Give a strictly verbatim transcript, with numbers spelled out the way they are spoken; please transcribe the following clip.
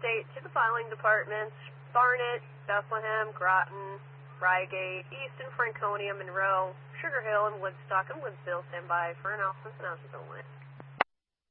state to the filing departments, Barnet, Bethlehem, Groton, Reigate, Easton, Franconia, Monroe, Sugar Hill, and Woodstock, and Woodsville. Stand by for announcements. Announcements only.